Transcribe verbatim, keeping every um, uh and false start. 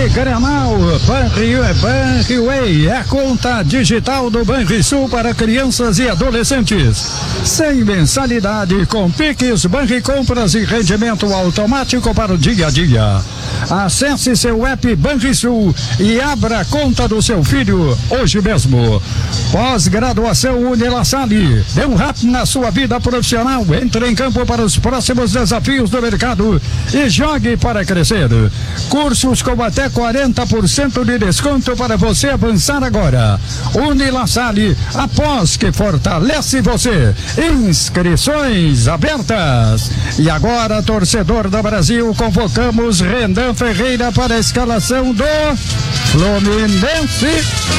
Granal, Banriway, é a conta digital do Banrisul para crianças e adolescentes. Sem mensalidade, com Pix, Banricompras e rendimento automático para o dia a dia. Acesse seu app Banrisul e abra a conta do seu filho hoje mesmo. Pós-graduação Unilassalle, dê um rap na sua vida profissional, entre em campo para os próximos desafios do mercado e jogue para crescer. Cursos com até quarenta por cento de desconto para você avançar agora. Unilassalle, após que fortalece você. Inscrições abertas. E agora, torcedor do Brasil, convocamos Renan Ferreira para a escalação do Fluminense.